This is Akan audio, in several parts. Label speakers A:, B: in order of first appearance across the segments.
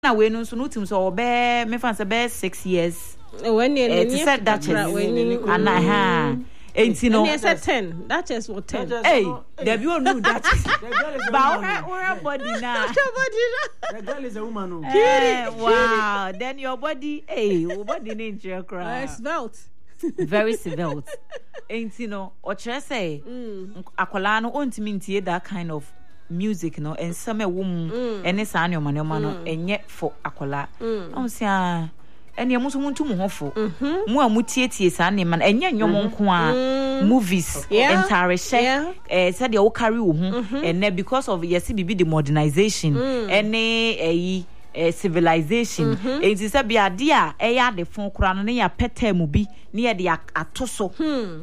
A: na we no so no tim so obe me fan say be 6 years
B: when you
A: said that and ha ain't no
B: I said 10 that is what 10
A: hey there you know that but our body na
C: the girl is a woman
A: wow then your body your body nature cry
B: svelte
A: very svelte ain't no o chere say akola no ontimi ntie that kind of music no and some wom ene saa ne omane no enye for akola am say ene muso muntu mu hofo mu amutietie saa ne man enye nyom nko a movies entire share said you carry wo hu and because of yes bibi the modernization ene civilization enti say bia de a eya de fon kura no ne ya peta mu bi ne ye de atoso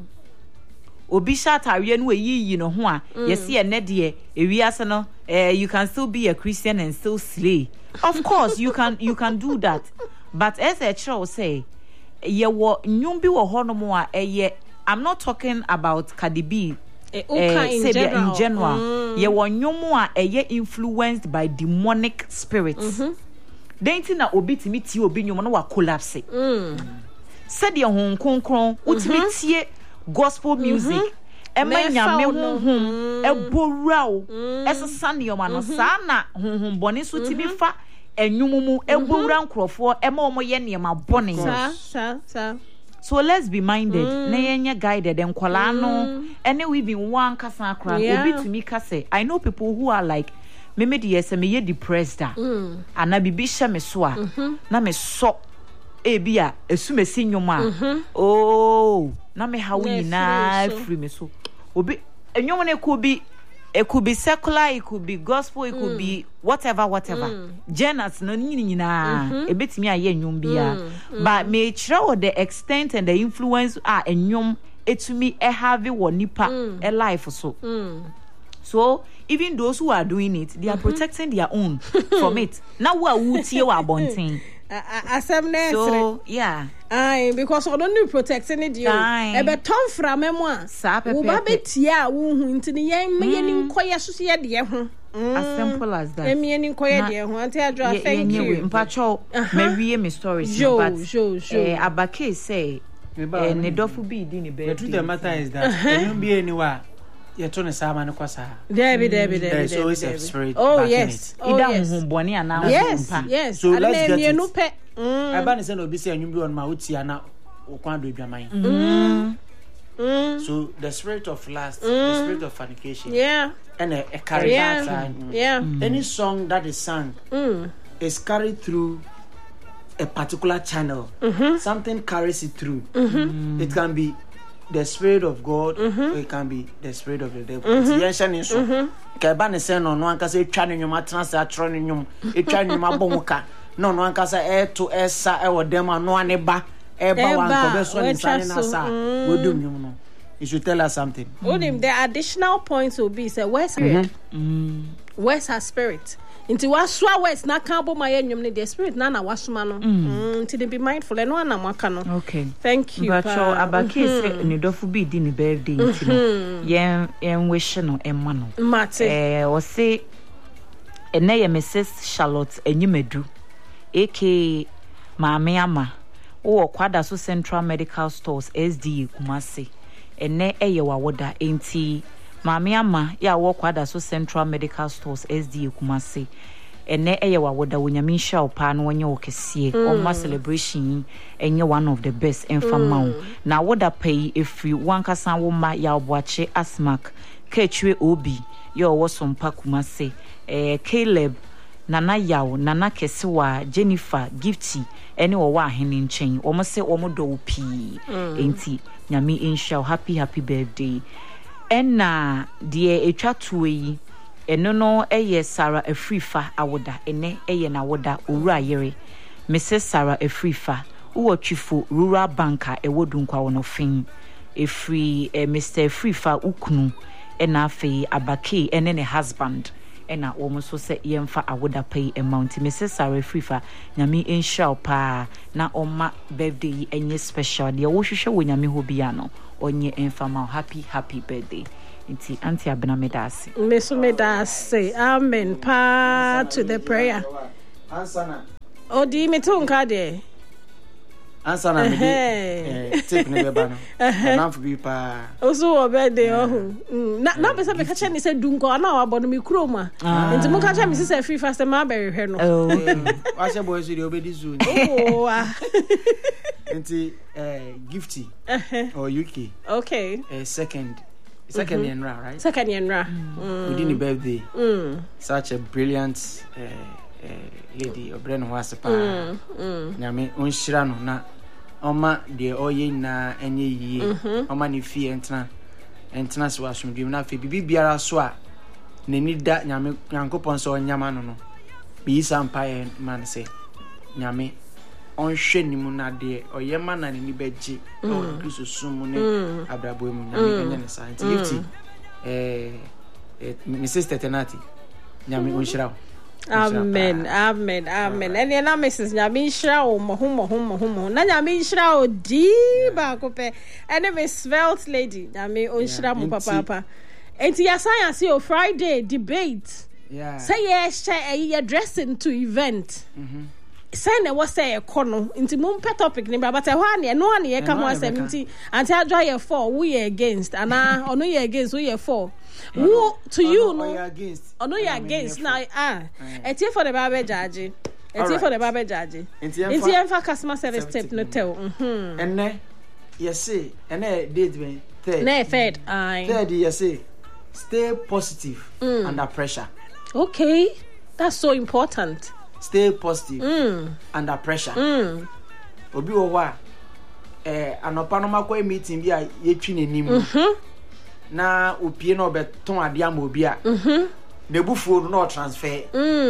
A: obi shatawe no eyiyi no ho a yesi ene de ewiase no you can still be a Christian and still slay. Of course you can do that, but as a child say ye wo nyum bi wo ho no mo a I'm not talking about Cardi B in general. Ye wo nyum a influenced by demonic spirits. Then na obi timi tie obi nyum no wa collapse said ye hon konkron utimi tie gospel music emanya me honhom ebowrawo esesa ne yoma no saa na honhom bone so tibi fa enwumumu ebowra nkrofo ema omo ye ne ma bone so let's be minded na yenye guided enkwala no ene we be one kasa akra obi tumi kase. I know people who are like me de yes me ye depressed ana bibi hye me so a na me so ebia esumesi nyoma oh na me ha we na free me so obi enyom na it could be secular, it could be gospel, it could be whatever genres no nyina ebetimi aye enyom bia but me chiro the extent and the influence enyom etumi have wo nipa life so even those who are doing it, they are protecting their own from it. Now we are wutie wa bontin. So yeah.
B: Because I don't need protecting it. You. Ebe tom from memoir.
A: Sape.
B: Uba betia wu inti ni yen me yen nkoye so ye de ho.
A: As simple as that.
B: Me yen nkoye de ho. Anti adra thank you.
A: Mpacho me wie me stories.
B: Jo.
A: Abake say ne dofu bi di ni be.
C: The truth of the matter is that you be anywhere. You're trying to say man kwasa.
B: There's
C: always a spirit.
B: Oh yes. Yes.
C: So let's get it. Eba say no be say anyum bi on ma uti ana okwan do adwaman. So the spirit of lust, the spirit of fornication.
B: Yeah.
C: And a carry that. Any song that is sung is carried through a particular channel. Something carries it through. It can be the spirit of God, or it can be the spirit of the devil. Keba ne say no anka say twa ne nwoma transa atro ne nwom etwa nwoma bomuka no anka say to esa e wodem ano aneba eba wan ko be so ne sane na sa wodum nwom no. You should tell us something.
B: The additional points will be say where's spirit? Where's her spirit? Into waswa west na kambo my nyum ne the spirit na wasuma no to be mindful and one amaka no.
A: Okay,
B: thank you.
A: But so abaki say ne dofu bi di ne birthday ntino yen wish no emma no
B: mate
A: o say ene ye Mrs. Charlotte Enyimedu aka Maame Ama wo kwada so Central Medical Stores SDA Kumasi ene eye wawoda enti Maame Ama ya wo kwada so Central Medical Stores SDA Kumasi ene eye wawoda wonyame hia opa no wonye okesie oma celebration enye one of the best enfama na woda pay efri wankasa wo ma ya oboache Asmak Kechwe Obi yo wo sompa Kumasi Caleb Nana Yaw Nana Kesewa Jennifer Gifty ene wo wa ahene nchen wo mo se wo mo do pi enti nyame insha happy birthday. Enna die etwa tuwe eno no eye Sarah Afrifa awoda ene eye na woda owura yere Mrs. Sarah Afrifa uwo twifo rural banker ewodunkwa wono fin efri Mr. Afrifa ukunu ena afei abake ene ne husband ena wo so se yemfa awoda pay amount Mrs. Sarah Afrifa nyame insha pa na oma birthday enye special de wo hwehwe wo nyame hobia no onye infama happy birthday inti anti abena medasi
B: medasi amen pa to the prayer
C: Ansana.
B: Odi me to nka de.
C: Ansana me take ne beba no. Na for bi pa.
B: Oso wo birthday na be say be catch ni say dunko na wa bono me kuro ma. Enti mo catch me say free fast ma be hwe no.
C: Wa she boy so dey obedi zoo. Enti gifty or UK.
B: Okay.
C: Second Yenra, right?
B: Second Yenra.
C: Within the birthday. Such a brilliant lady Obreno was pa. Nyame onhyira no na oma de oye na enye yie. Oma ne fie entna so asomdwem na fe bibi biara so a nani da nyame yankopon so onyama no no. Bi sampaye man say nyame on hwenimu na de oyema na ni beji o Kristo sumu ne abrabo mu nyame enye ne sa nti Mrs. Tetenati nyame onhyira.
B: Amen. And na Mrs. nyame nhyira o mo na nyame nhyira o di ba ko pe and Miss Svelte lady nyame onhyira mo papa. Enti ya science o Friday debate.
C: Yeah.
B: Say yes, you dressing to event. Say na what say ekono nti mum pet topic ni but e ho ane no ane ye ka ho asem nti anti adwa ye for we against ana ono ye against we ye for who to you no ono ye against na etie for the barber judge for the barber judge nti emfa customer service tip no tell
C: enne yes say enne date when third yes say stay positive under pressure.
B: Okay, that's so important.
C: Stay positive under pressure. Obi owa anopa no makwa meeting bi a yetwi nenim na opie no beton ade am obi a na bufuo no transfer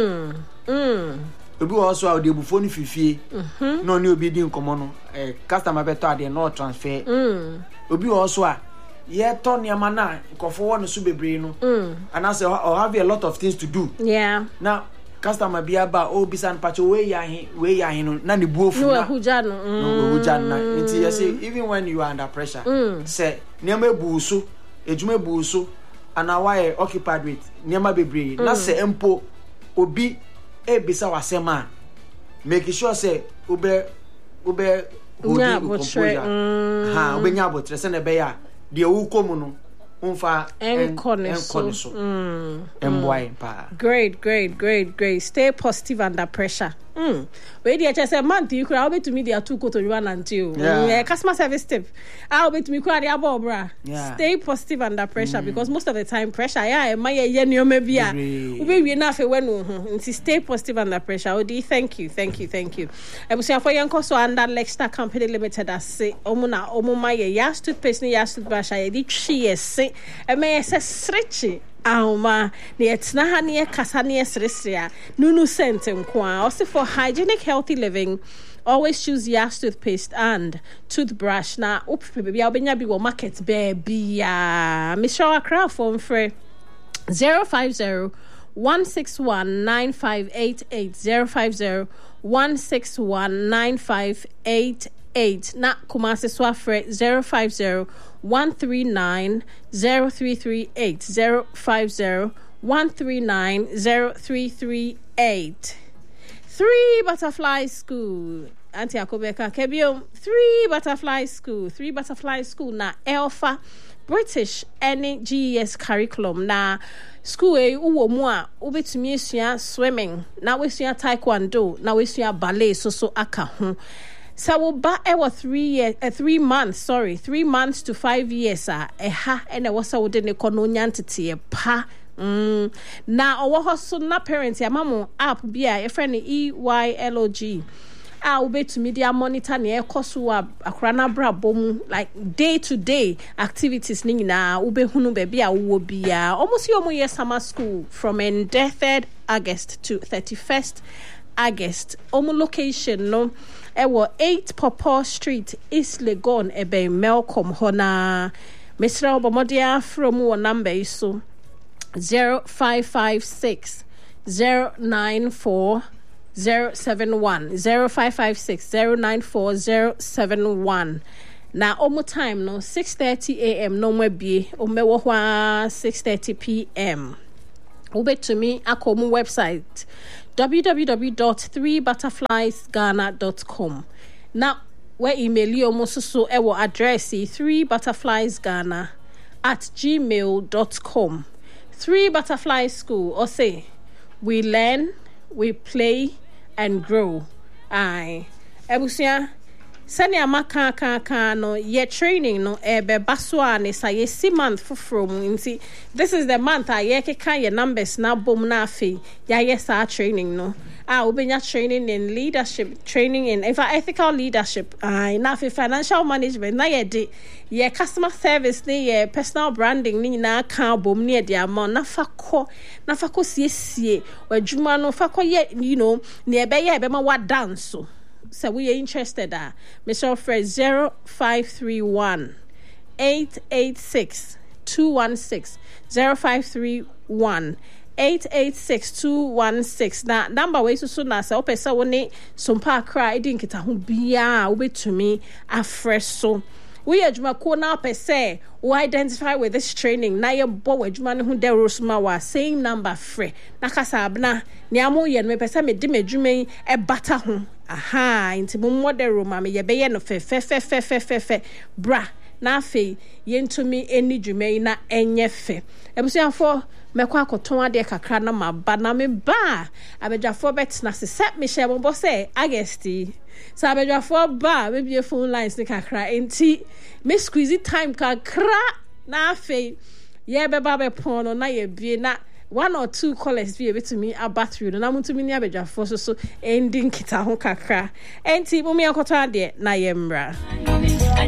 C: obi also a de bufuo no fifie no ne obi di nkomo no customer beto ade no transfer obi also a ye ton yama na nkofo wo no so bebre no and I say I have a lot of things to do.
B: Yeah.
C: Now customer biaba o bisan pacho we ya hin no na ne buofu na
B: huja no
C: na nti you say even when you are under pressure say niam ebuso ejuma ebuso and why occupied with niam bebre na say empo obi e bisa wasema make sure say ube
B: nya botre
C: obenya botre se na be ya de wu komu no unfa
B: enkoneso
C: emboy pa.
B: Great. Stay positive under pressure. We dey say month you could be to me there two ko to you until customer service tip. I'll be to me kwa dey abo bra. Stay positive under pressure because most of the time pressure my ye no me bia. We na fe when stay positive under pressure. Odi thank you. Ebusia for yanko so under Lexta Company Limited as say omo my ya toothpaste ni ya toothbrush ya di twi se e me se srechi Auma, near Snaha near Casania Srisria, Nunu Sentenkwa, also for hygienic healthy living. Always choose Yas toothpaste and toothbrush. Now, baby, I'll be your market, baby. Mr. Accra phone for 050 161 9588 050 161 9588. Na Kumasi Swafre 050 139 0338 050 139 0338. 3 Butterfly School. Auntie Akobeka Kebium 3 Butterfly School na Alpha British NGES curriculum na school uwo mu a ubetumi esua swimming na wesua taekwondo na wesua ballet so aka ho. So ba ewa 3 months to 5 years ha ene wasa wode ne kono nyantete pa na owo hoso na parents ya mamo app bia e friend EYLOG ubetumi dia monitor na ekoso akora na brabo mu like day to day activities ni na ubehunu be bia wo bia almost yomo year summer school from 3rd August to 31st August omo location no ewo 8 Pawpaw Street East Legon ebe Melcom hona Mr. Obomodia from one number iso 0556 094 071 0556 094 071. Na omo time no 6:30 a.m. no mwebie omewo hwa 6:30 p.m. wobetumi akomu website www.3butterfliesghana.com. Now where email you so ewo address 3butterfliesghana@gmail.com. 3 Butterfly School, or say we learn, we play and grow. Aye. Ebusia sani amaka no ye training no ebe baswa ne sa ye 6 month from nti this is the month ye keka ye numbers na bom na afi ya yes training no ubenya training in leadership, training in ethical leadership, na financial management, na ye customer service, ye personal branding, ni na ka bom ni de amon na fako sie we juma no fako ye ni ebe ye ebe ma wa dance so we are interested Mr. Fred 0531 886 216 0531 886-216. Now, number way so na say opesa woni sompa cry din kita ho bia obetumi afresh so. We adwuma ko na opese we identify with this training na ye bo adwuma ne ho de rosma wa same number free. Na kasa abna ne amo ye no pese me de madwuma yi e bata ho. Aha, inti mo model ma me ye be ye no fe bra. Na afi yentumi eni dwuma yi na enye fe. Ebusuafo mekwa akoton ade kakra na maba na me ba abedwafo bet na se set me share mo say agesti so abedwafo ba me be phone lines ni kakra enti me squeeze time kakra na afi ye beba be pon na ye bie na 1 or 2 callers be able to me about through na mutumi ni abedwafo so ending kita ho kakra enti mo me akoton ade na ye mra